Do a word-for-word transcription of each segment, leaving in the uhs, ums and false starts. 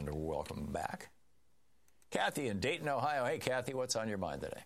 and welcome back. Kathy in Dayton, Ohio. Hey, Kathy, what's on your mind today?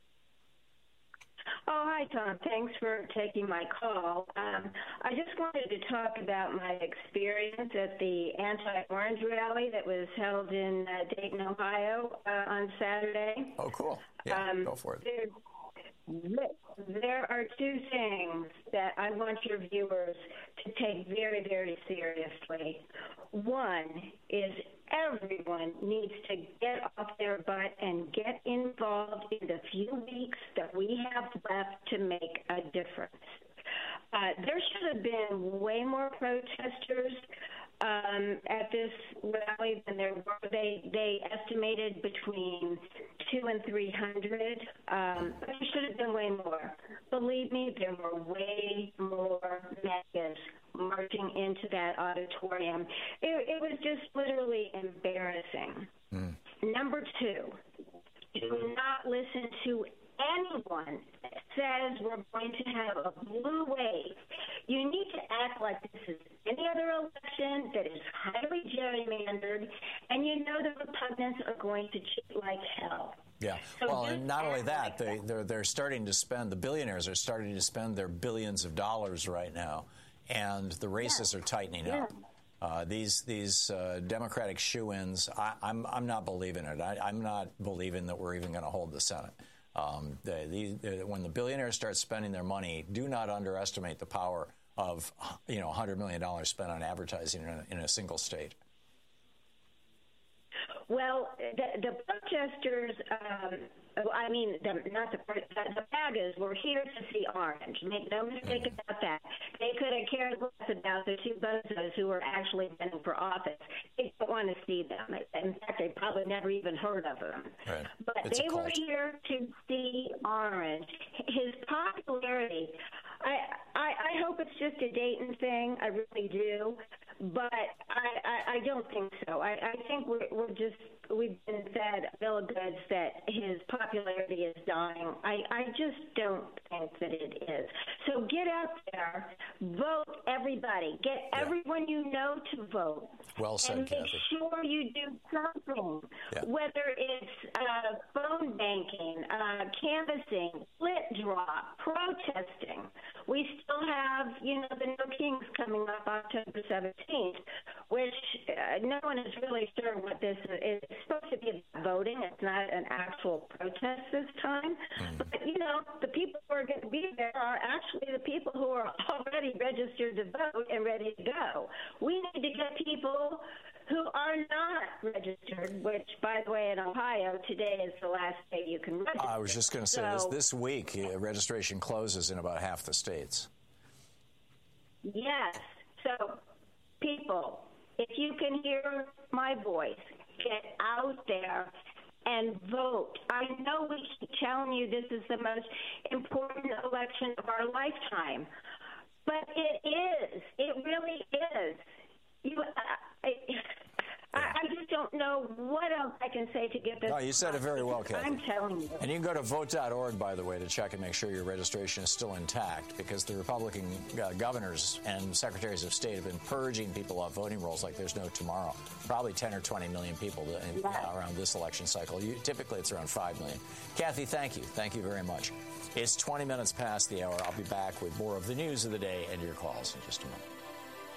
Oh, hi, Tom. Thanks for taking my call. Um, I just wanted to talk about my experience at the anti-orange rally that was held in uh, Dayton, Ohio uh, on Saturday. Oh, cool. Yeah, um, go for it. There, there are two things that I want your viewers to take very, very seriously. One is everyone needs to get off their butt and get involved in the few weeks that we have left to make a difference. Uh, there should have been way more protesters um, at this rally than there were. They they estimated between two and three hundred. Um, but there should have been way more. Believe me, there were way more MAGAs marching into that auditorium. It, it was just literally embarrassing. Mm. Number two, do not listen to anyone that says we're going to have a blue wave. You need to act like this is any other election that is highly gerrymandered, and you know the Republicans are going to cheat like hell. Yeah. So well, and not only that, like they, that. They're, they're starting to spend, the billionaires are starting to spend their billions of dollars right now, and the races yeah. are tightening yeah. up. Uh, these these uh, Democratic shoo-ins, I, I'm I'm not believing it. I, I'm not believing that we're even going to hold the Senate. Um, the, the, when the billionaires start spending their money, do not underestimate the power of, you know, one hundred million dollars spent on advertising in a, in a single state. Well, the, the protesters, um, I mean, the, not the, the MAGAs were here to see orange. Make no mistake mm-hmm. about that. They could have cared less about the two bozos who were actually running for office. They don't want to see them. In fact, they probably never even heard of them. Right. But it's they were here to see orange. His popularity, I, I, I hope it's just a Dayton thing. I really do. But I, I, I don't think so. I, I think we're, we're just, we've been fed a bill of goods that his popularity is dying. I, I just don't think that it is. So get out there, vote everybody. Get yeah. everyone you know to vote. Well said, and Kathy. Make sure you do something, yeah. whether it's uh, phone banking, uh, canvassing, split draw, protesting. We still have, you know, the No Kings coming up October seventeenth, which uh, no one is really sure what this is. It's supposed to be voting. It's not an actual protest this time. Mm. But, you know, the people who are going to be there are actually the people who are already registered to vote and ready to go. We need to get people who are not registered, which, by the way, in Ohio, today is the last day you can register. I was just going to say, so, this, this week, uh, registration closes in about half the states. Yes. So, people, if you can hear my voice, get out there and vote. I know we keep telling you this is the most important election of our lifetime, but it is. It really is. You, I, I, I just don't know what else I can say to get this. No, you said it very well, Kathy. I'm telling you. And you can go to vote dot org, by the way, to check and make sure your registration is still intact, because the Republican uh, governors and secretaries of state have been purging people off voting rolls like there's no tomorrow. Probably ten or twenty million people in, yeah. uh, around this election cycle. You, typically, it's around five million. Kathy, thank you. Thank you very much. It's twenty minutes past the hour. I'll be back with more of the news of the day and your calls in just a moment.